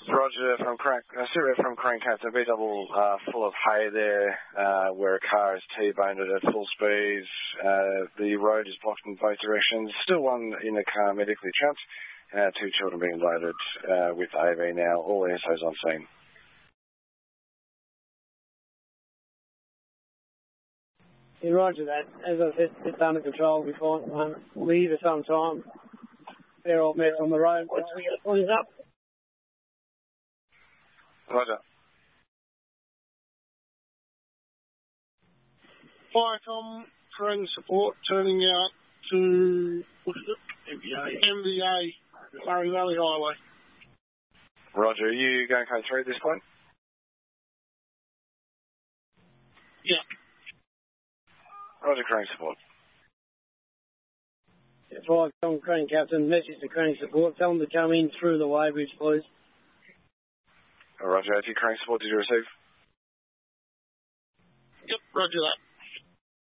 Roger from Syria from Crane Captain. B double full of hay there where a car is T-boned it at full speeds. The road is blocked in both directions. Still one in the car medically trapped. 2 children being loaded with AV now. All SOs on scene. Yeah, roger that. As I said, it's under control. We find leave for some time. They're all met on the road. Once we get points up. Roger. Firecom, Crane support, turning out to MVA, Murray Valley Highway. Roger, are you going code 3 at this point? Yeah. Roger, Crane support. Yeah, Firecom, Crane Captain, message to Crane support. Tell them to come in through the weighbridge, please. Roger, AT Crane support, did you receive? Yep, roger that.